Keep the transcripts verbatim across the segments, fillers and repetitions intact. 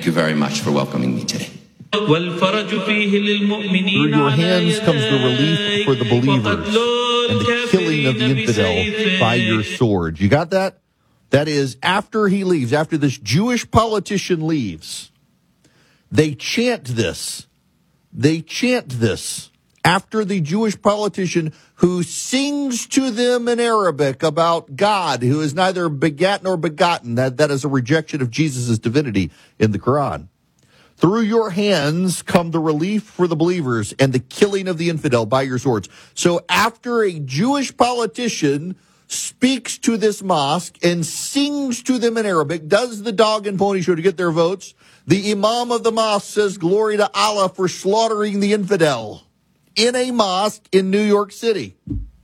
Thank you very much for welcoming me today. Through your hands comes the relief for the believers and the killing of the infidel by your sword. You got that? That is, after he leaves, after this Jewish politician leaves, they chant this. They chant this after the Jewish politician who sings to them in Arabic about God, who is neither begat nor begotten. That, that is a rejection of Jesus' divinity in the Quran. Through your hands come the relief for the believers and the killing of the infidel by your swords. So after a Jewish politician speaks to this mosque and sings to them in Arabic, does the dog and pony show to get their votes, the imam of the mosque says, "Glory to Allah for slaughtering the infidel," in a mosque in New York City.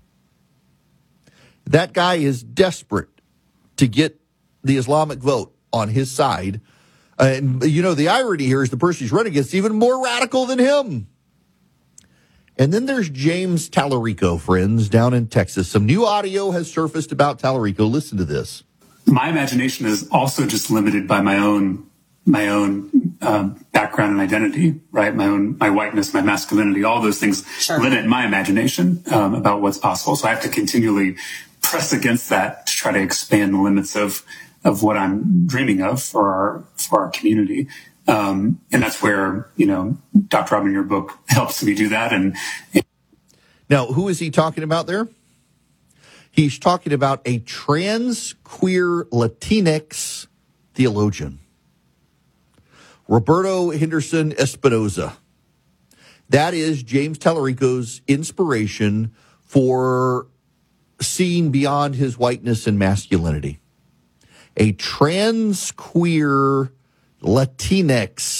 That guy is desperate to get the Islamic vote on his side. And, you know, the irony here is the person he's running against is even more radical than him. And then there's James Tallarico, friends, down in Texas. Some new audio has surfaced about Tallarico. Listen to this. My imagination is also just limited by my own my own um, background and identity, right? My own, my whiteness, my masculinity, all those things sure. limit my imagination um, about what's possible. So I have to continually press against that to try to expand the limits of of what I'm dreaming of for our for our community. Um, and that's where, you know, Doctor Robin, your book helps me do that. And, and now, who is he talking about there? He's talking about a trans queer Latinx theologian, Roberto Henderson Espinoza. That is James Tallarico's inspiration for seeing beyond his whiteness and masculinity. A trans queer Latinx